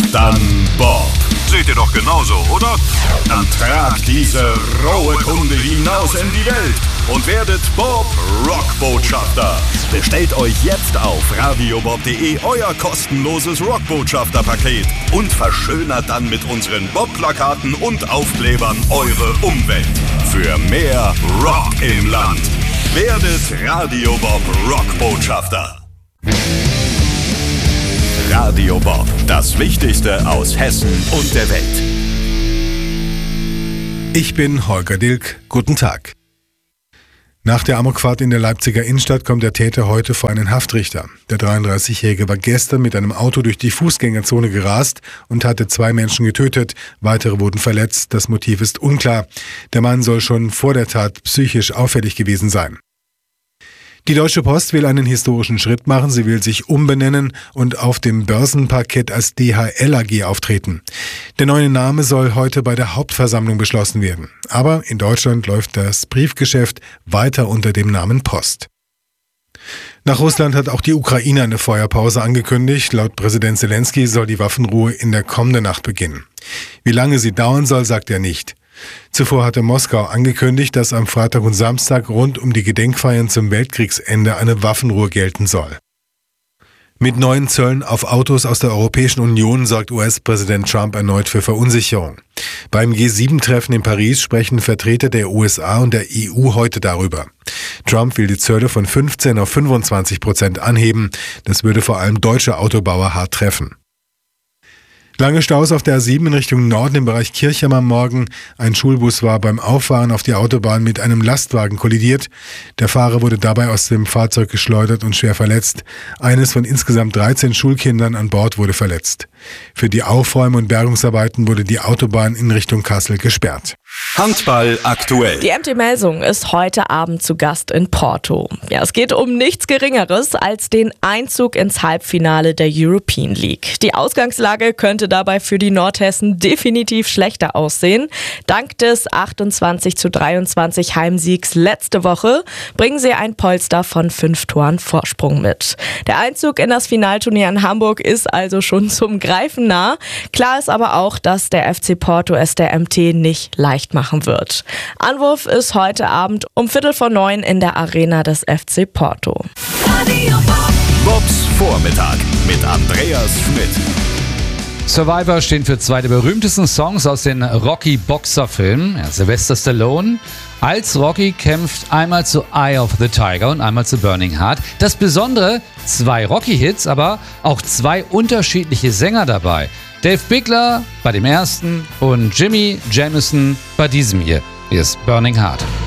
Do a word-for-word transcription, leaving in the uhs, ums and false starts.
Dann Bob. Seht ihr doch genauso, oder? Dann tragt diese rohe Kunde hinaus in die Welt und werdet Bob Rockbotschafter. Bestellt euch jetzt auf radiobob punkt de euer kostenloses Rockbotschafter-Paket und verschönert dann mit unseren Bob-Plakaten und Aufklebern eure Umwelt. Für mehr Rock im Land. Werdet Radio Bob Rockbotschafter. Radio Bob, das Wichtigste aus Hessen und der Welt. Ich bin Holger Dilk. Guten Tag. Nach der Amokfahrt in der Leipziger Innenstadt kommt der Täter heute vor einen Haftrichter. Der dreiunddreißigjährige war gestern mit einem Auto durch die Fußgängerzone gerast und hatte zwei Menschen getötet. Weitere wurden verletzt. Das Motiv ist unklar. Der Mann soll schon vor der Tat psychisch auffällig gewesen sein. Die Deutsche Post will einen historischen Schritt machen. Sie will sich umbenennen und auf dem Börsenparkett als D H L A G auftreten. Der neue Name soll heute bei der Hauptversammlung beschlossen werden. Aber in Deutschland läuft das Briefgeschäft weiter unter dem Namen Post. Nach Russland hat auch die Ukraine eine Feuerpause angekündigt. Laut Präsident Zelensky soll die Waffenruhe in der kommenden Nacht beginnen. Wie lange sie dauern soll, sagt er nicht. Zuvor hatte Moskau angekündigt, dass am Freitag und Samstag rund um die Gedenkfeiern zum Weltkriegsende eine Waffenruhe gelten soll. Mit neuen Zöllen auf Autos aus der Europäischen Union sorgt U S-Präsident Trump erneut für Verunsicherung. Beim G sieben Treffen in Paris sprechen Vertreter der U S A und der E U heute darüber. Trump will die Zölle von fünfzehn auf fünfundzwanzig Prozent anheben. Das würde vor allem deutsche Autobauer hart treffen. Lange Staus auf der A sieben in Richtung Norden im Bereich Kirchheim am Morgen. Ein Schulbus war beim Auffahren auf die Autobahn mit einem Lastwagen kollidiert. Der Fahrer wurde dabei aus dem Fahrzeug geschleudert und schwer verletzt. Eines von insgesamt dreizehn Schulkindern an Bord wurde verletzt. Für die Aufräum- und Bergungsarbeiten wurde die Autobahn in Richtung Kassel gesperrt. Handball aktuell. Die M T Melsungen ist heute Abend zu Gast in Porto. Ja, es geht um nichts Geringeres als den Einzug ins Halbfinale der European League. Die Ausgangslage könnte dabei für die Nordhessen definitiv schlechter aussehen. Dank des achtundzwanzig zu dreiundzwanzig Heimsiegs letzte Woche bringen sie ein Polster von fünf Toren Vorsprung mit. Der Einzug in das Finalturnier in Hamburg ist also schon zum Greifen nah. Klar ist aber auch, dass der F C Porto es der M T nicht leicht machen wird. Anwurf ist heute Abend um Viertel vor neun in der Arena des F C Porto. Bobs Vormittag mit Andreas Schmidt. Survivor stehen für zwei der berühmtesten Songs aus den Rocky-Boxer-Filmen. Ja, Sylvester Stallone als Rocky kämpft einmal zu Eye of the Tiger und einmal zu Burning Heart. Das Besondere, zwei Rocky-Hits, aber auch zwei unterschiedliche Sänger dabei. Dave Bickler bei dem ersten und Jimmy Jamison bei diesem hier. Hier ist Burning Heart.